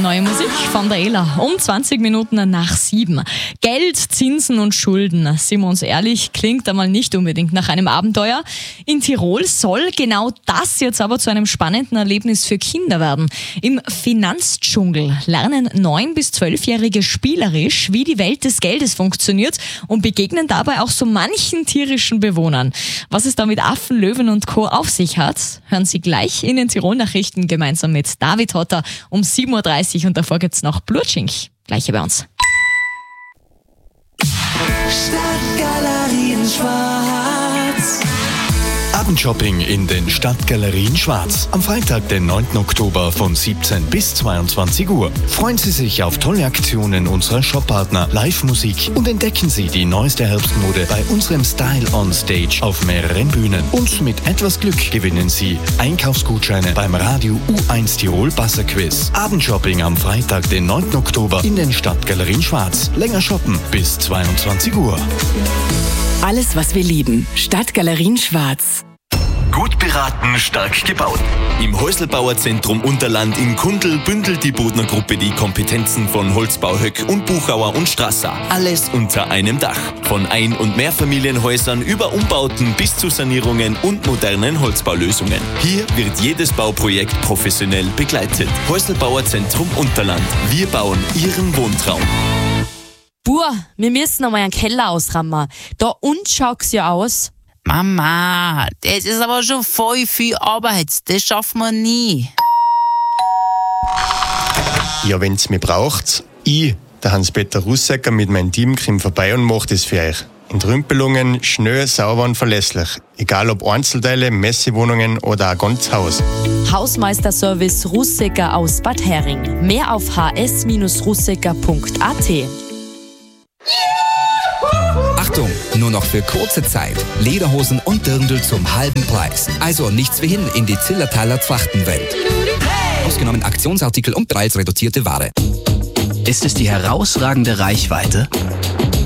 Neue Musik von der Ela. Um 20 Minuten nach 7. Geld, Zinsen und Schulden. Sind wir uns ehrlich, klingt einmal nicht unbedingt nach einem Abenteuer. In Tirol soll genau das jetzt aber zu einem spannenden Erlebnis für Kinder werden. Im Finanzdschungel lernen 9- bis 12-Jährige spielerisch, wie die Welt des Geldes funktioniert und begegnen dabei auch so manchen tierischen Bewohnern. Was es da mit Affen, Löwen und Co. auf sich hat, hören Sie gleich in den Tirol-Nachrichten gemeinsam mit David Hotter um 7.30 Uhr und davor gibt's noch Blutschink. Gleich hier bei uns. Stadtgalerien Schwarz. Abendshopping in den Stadtgalerien Schwarz. Am Freitag, den 9. Oktober von 17 bis 22 Uhr. Freuen Sie sich auf tolle Aktionen unserer Shoppartner, Live-Musik und entdecken Sie die neueste Herbstmode bei unserem Style on Stage auf mehreren Bühnen. Und mit etwas Glück gewinnen Sie Einkaufsgutscheine beim Radio U1 Tirol Basserquiz. Abendshopping am Freitag, den 9. Oktober in den Stadtgalerien Schwarz. Länger shoppen bis 22 Uhr. Alles, was wir lieben. Stadtgalerien Schwarz. Gut beraten, stark gebaut. Im Häuselbauerzentrum Unterland in Kundl bündelt die Bodner Gruppe die Kompetenzen von Holzbau Höck und Buchauer und Strasser. Alles unter einem Dach. Von Ein- und Mehrfamilienhäusern über Umbauten bis zu Sanierungen und modernen Holzbaulösungen. Hier wird jedes Bauprojekt professionell begleitet. Häuselbauerzentrum Unterland. Wir bauen Ihren Wohntraum. Buah, wir müssen einmal einen Keller ausrammen. Da unten schaut's ja aus. Mama, das ist aber schon voll viel Arbeit. Das schaffen wir nie. Ja, wenn's mich braucht, der Hans-Peter Russecker mit meinem Team komme vorbei und mache das für euch. Entrümpelungen schnell, sauber und verlässlich. Egal ob Einzelteile, Messewohnungen oder ein ganzes Haus. Hausmeisterservice Russecker aus Bad Hering. Mehr auf hs-russecker.at. Achtung, nur noch für kurze Zeit. Lederhosen und Dirndl zum halben Preis. Also nichts wie hin in die Zillertaler Trachtenwelt. Ausgenommen Aktionsartikel und preisreduzierte Ware. Ist es die herausragende Reichweite?